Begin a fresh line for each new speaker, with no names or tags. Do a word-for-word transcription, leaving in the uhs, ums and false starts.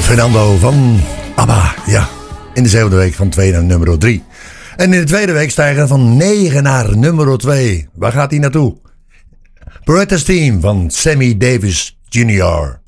Fernando van ABBA, ja. In de zevende week van twee naar nummer drie. En in de tweede week stijgen we van negen naar nummer twee. Waar gaat hij naartoe? Beretta's Team van Sammy Davis junior